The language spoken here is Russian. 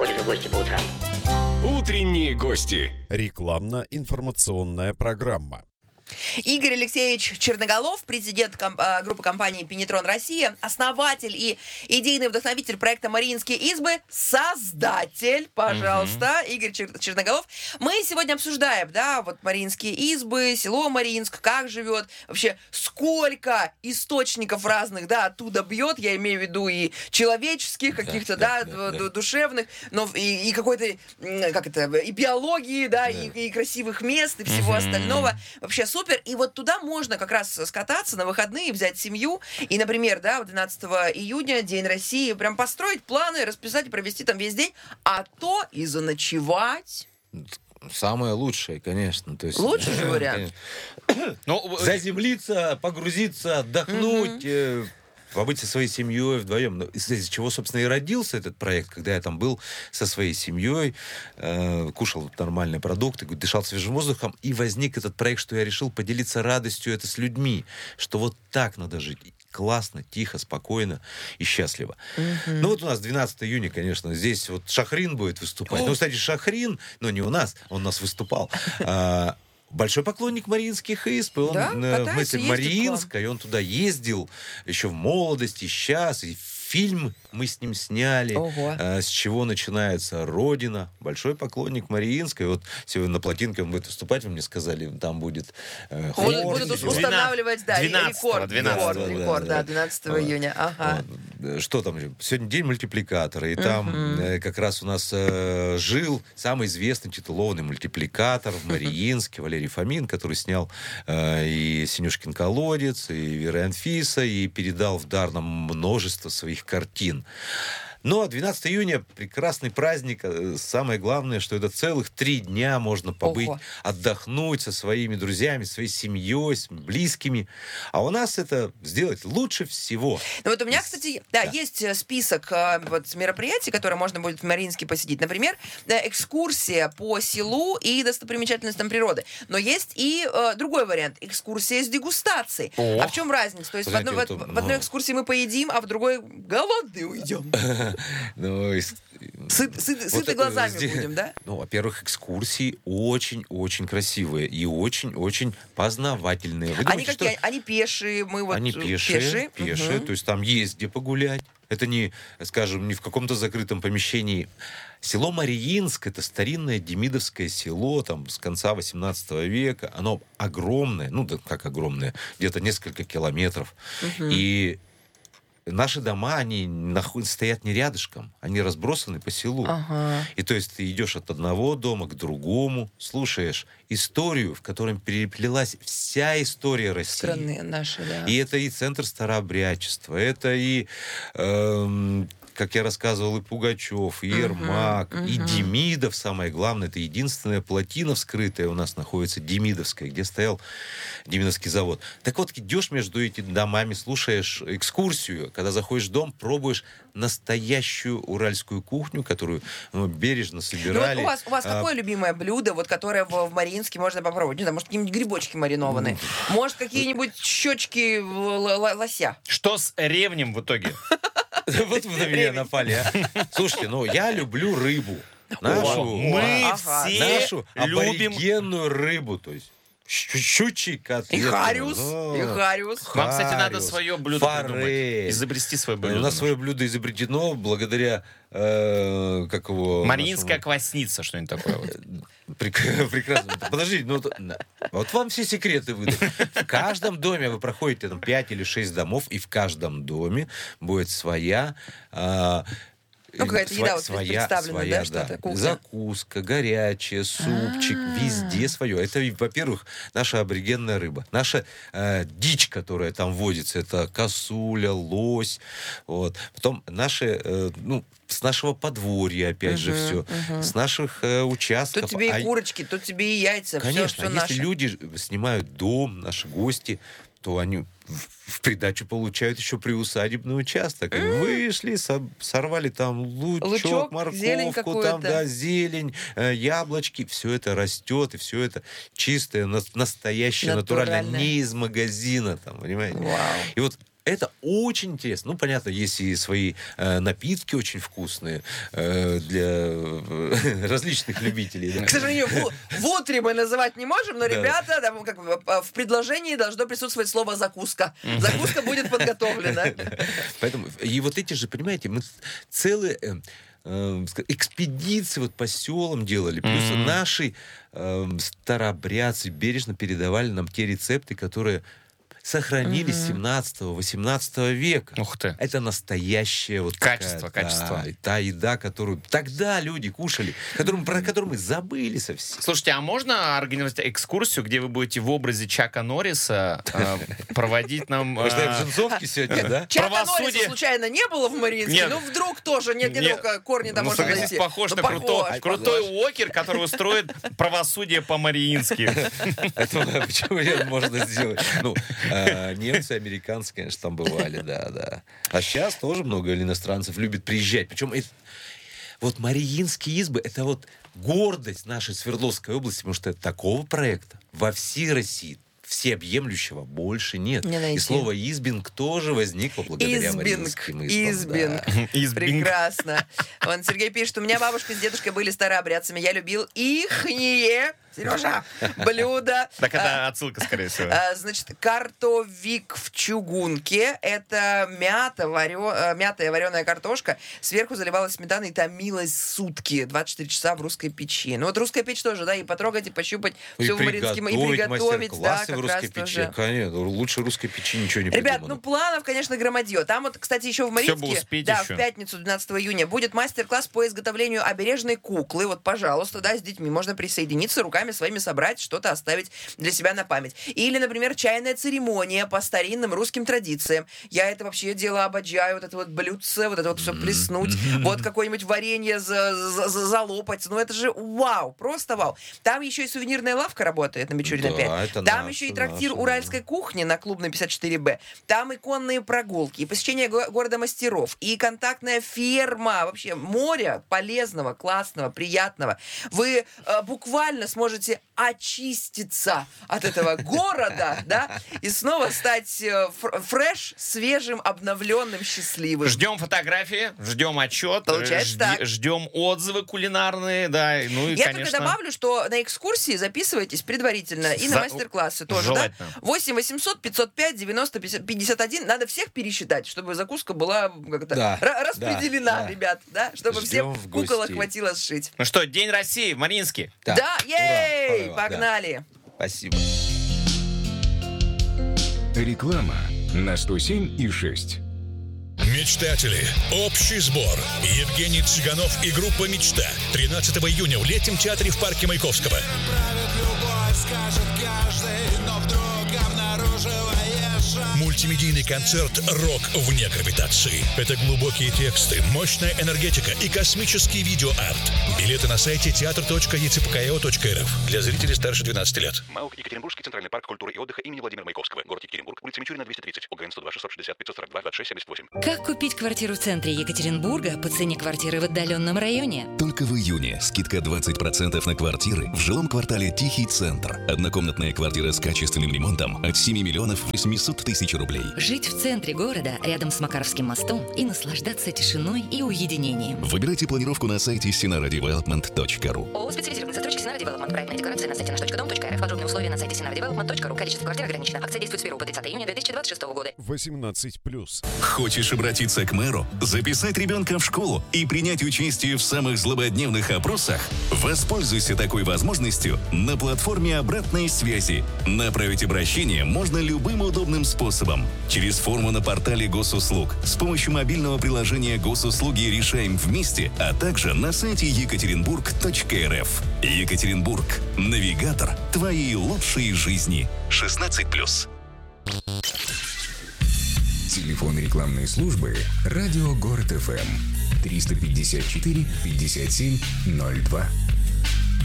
ходят в гости по утрам. Утренние гости. Рекламно-информационная программа. Игорь Алексеевич Черноголов, президент группы компании «Пенетрон Россия», основатель и идейный вдохновитель проекта «Мариинские избы», создатель, пожалуйста, Игорь Черноголов. Мы сегодня обсуждаем, да, вот Мариинские избы, село Мариинск, как живет, вообще сколько источников разных, да, оттуда бьет, я имею в виду и человеческих каких-то, да, душевных, но и какой-то, как это, и биологии, да, и красивых мест, и всего остального. Вообще супер. И вот туда можно как раз скататься на выходные, взять семью и, например, да, 12 июня, День России, прям построить планы, расписать и провести там весь день, а то и заночевать. Самое лучшее, конечно. То есть, лучший же вариант. Заземлиться, погрузиться, отдохнуть, побыть со своей семьей вдвоем. Из чего, собственно, и родился этот проект, когда я там был со своей семьей, кушал нормальные продукты, дышал свежим воздухом, и возник этот проект, что я решил поделиться радостью это с людьми, что вот так надо жить. Классно, тихо, спокойно и счастливо. Ну вот у нас 12 июня, конечно, здесь вот Шахрин будет выступать. Ну, кстати, Шахрин, но не у нас, он у нас выступал. Большой поклонник Мариинских изб, и он в мысли Мариинска, и он туда ездил еще в молодости, сейчас, и фильм мы с ним сняли, с чего начинается Родина. Большой поклонник Мариинска. И вот сегодня на Плотинке он будет выступать, вы мне сказали, там будет хор. Будут устанавливать, да, рекорд, 12 июня. Ага. Вот. Что там? Сегодня день мультипликатора, и там как раз у нас жил самый известный титулованный мультипликатор в Мариинске, Валерий Фомин, который снял и «Синюшкин колодец», и «Вера и Анфиса», и передал в дар нам множество своих картин. Но 12 июня прекрасный праздник. Самое главное, что это целых 3 дня можно побыть, отдохнуть со своими друзьями, своей семьей, с близкими. А у нас это сделать лучше всего. Ну вот у меня, кстати, есть список вот мероприятий, которые можно будет в Мариинске посетить. Например, экскурсия по селу и достопримечательностям природы. Но есть и другой вариант. Экскурсия с дегустацией. А в чем разница? То есть в одной экскурсии мы поедим, а в другой голодные уйдем. Сыты глазами будем, да? Ну, во-первых, экскурсии очень-очень красивые и очень-очень познавательные. Они какие? Они пешие, мы вот они пешие. То есть там есть где погулять. Это не, скажем, не в каком-то закрытом помещении. Село Мариинск — это старинное демидовское село, там, с конца 18 века. Оно огромное, ну, да как огромное, где-то несколько километров. И наши дома, они стоят не рядышком, они разбросаны по селу. И то есть ты идешь от одного дома к другому, слушаешь историю, в которой переплелась вся история России. Страны наши, да. И это и центр старообрядчества, это и, как я рассказывал, и Пугачев, и Ермак, и Демидов, самое главное, это единственная плотина вскрытая у нас находится, Демидовская, где стоял Демидовский завод. Так вот, идешь между этими домами, слушаешь экскурсию, когда заходишь в дом, пробуешь настоящую уральскую кухню, которую бережно собирали. Ну, вот у вас какое любимое блюдо, вот, которое в Мариинске можно попробовать? Не знаю, может, какие-нибудь грибочки маринованные? Может, какие-нибудь щечки лося? Что с ревнем в итоге? Вот вы на меня напали, а. Слушайте, я люблю рыбу. Мы все любим аборигенную рыбу, то есть щучий котлет. И хариус. Вам, кстати, надо свое блюдо придумать. Изобрести свое блюдо. У нас свое блюдо изобретено благодаря Мариинская квасница, что-нибудь такое. Прекрасно. Подождите, вот вам все секреты выдать. В каждом доме вы проходите 5 или 6 домов, и в каждом доме будет своя... какая-то еда представлена, да, что-то, кухня. Закуска, горячая, супчик, везде свое. Это, во-первых, наша аборигенная рыба. Наша дичь, которая там водится, это косуля, лось. Вот. Потом наши, с нашего подворья, опять же, все. С наших участков. Тут тебе и курочки, тут тебе и яйца. Конечно, все если люди снимают дом, наши гости, то они в придачу получают еще приусадебный участок. Вышли, сорвали там лучок, морковку, там, зелень, яблочки. Все это растет, и все это чистое, настоящее, натуральное, не из магазина, там, понимаете? Вау. И вот это очень интересно. Ну, понятно, есть и свои напитки очень вкусные для различных любителей. Да. К сожалению, в утре мы называть не можем, но, ребята, там, как бы, в предложении должно присутствовать слово «закуска». Закуска будет подготовлена. Поэтому, и вот эти же, понимаете, мы целые экспедиции вот по селам делали. Плюс наши старообрядцы бережно передавали нам те рецепты, которые сохранились 17-18 века. Ух ты. Это настоящее вот качество. Та еда, которую тогда люди кушали, про которую мы забыли совсем. Слушайте, а можно организовать экскурсию, где вы будете в образе Чака Норриса проводить нам... Может, я в джинсовке сегодня, да? Чака Норриса случайно не было в Мариинске? Ну, вдруг тоже. Нет, корни там можно найти. Похож на крутой уокер, который устроит правосудие по-мариински. Почему можно сделать? Ну, немцы, американцы, конечно, там бывали, да. А сейчас тоже много иностранцев любят приезжать. Причем вот Мариинские избы — это вот гордость нашей Свердловской области, потому что такого проекта во всей России всеобъемлющего больше нет. И слово «избинг» тоже возникло благодаря Мариинским избам. Избинг. Прекрасно. Вон Сергей пишет, у меня бабушка с дедушкой были старообрядцами, я любил ихние... Сережа, блюдо. Так это отсылка, скорее всего. Значит, картовик в чугунке. Это мятая вареная картошка. Сверху заливалась сметаной и томилась сутки. 24 часа в русской печи. Ну вот русская печь тоже, да, и потрогать, и пощупать. Все в Мариинском. И приготовить, да, как раз тоже. Конечно, лучше русской печи ничего не придумано. Ребят, ну планов, конечно, громадье. Там вот, кстати, еще в Мариинске, да, в пятницу, 12 июня, будет мастер-класс по изготовлению обережной куклы. Вот, пожалуйста, да, с детьми можно присоединиться, руками своими собрать, что-то оставить для себя на память. Или, например, чайная церемония по старинным русским традициям. Я это вообще дело обожаю, вот это вот блюдце, вот это вот все плеснуть, вот какое-нибудь варенье залопать. Ну это же вау, просто вау. Там еще и сувенирная лавка работает на Мичурина 5. Там еще и трактир уральской кухни на Клубной 54Б. Там и конные прогулки, и посещение города мастеров, и контактная ферма. Вообще море полезного, классного, приятного. Вы буквально сможете очиститься от этого города, да, и снова стать фреш, свежим, обновленным, счастливым. Ждем фотографии, ждем отчет, ждем отзывы кулинарные, да, ну и, я конечно... только добавлю, что на экскурсии записывайтесь предварительно и на мастер-классы тоже, желательно. Да? 8 800 505 90 51. Надо всех пересчитать, чтобы закуска была как-то распределена, ребят, да, чтобы всем куколок хватило сшить. Ну что, День России в Мариинске. Да, ей! Погнали! Да. Спасибо. Реклама на 107,6. Мечтатели. Общий сбор. Евгений Цыганов и группа «Мечта». 13 июня в Летнем театре в парке Маяковского. Мультимедийный концерт «Рок вне гравитации». Это глубокие тексты, мощная энергетика и космический видеоарт. Билеты на сайте театр.ecpko.рф. Для зрителей старше 12 лет. МАУК Екатеринбургский центральный парк культуры и отдыха имени Владимира Маяковского. Город Екатеринбург. Улица Мичурина, 230. ОГРН 102 660 542 26 78. Как купить квартиру в центре Екатеринбурга по цене квартиры в отдаленном районе? Только в июне скидка 20% на квартиры в жилом квартале «Тихий центр». Однокомнатная квартира с качественным ремонтом от 7 миллионов 800 тысяч рублей. Жить в центре города, рядом с Макаровским мостом, и наслаждаться тишиной и уединением. Выбирайте планировку на сайте sinaradevelopment.ru. ООО «Специализированный застройщик Sinara Development». Проектная декларация на сайте nаш.дом.рф. Подробные условия на сайте sinaradevelopment.ru. Количество квартир ограничено. Акция действует с 1 по 30 июня 2026 года. 18+. Хочешь обратиться к мэру, записать ребенка в школу и принять участие в самых злободневных опросах? Воспользуйся такой возможностью на платформе обратной связи. Направить обращение можно любым удобным способом. Через форму на портале госуслуг, с помощью мобильного приложения «Госуслуги решаем вместе», а также на сайте екатеринбург.рф. Екатеринбург. Навигатор твоей лучшей жизни. 16+. Телефон рекламной службы «Радио Город ФМ» 354 57 02.